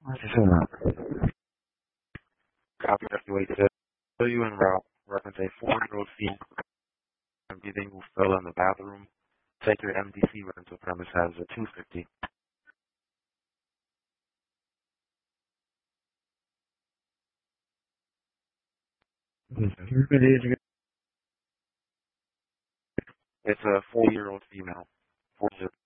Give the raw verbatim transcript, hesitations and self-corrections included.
Copy F U A to tell you en route. Reference a four-year-old female breathing who fell in the bathroom. Take your M D C rental premise has a two fifty. It's a four-year-old female. Four zero.